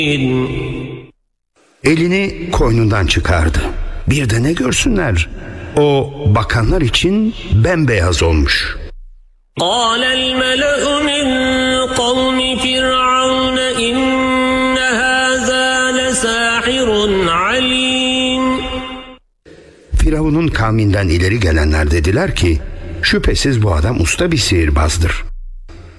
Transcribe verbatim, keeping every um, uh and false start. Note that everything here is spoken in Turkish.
Elini koynundan çıkardı. Bir de ne görsünler? O bakanlar için bembeyaz olmuş. قال الملأ من قوم فرعون إن هذا لساحر عليم. Firavun'un kavminden ileri gelenler dediler ki, şüphesiz bu adam usta bir sihirbazdır.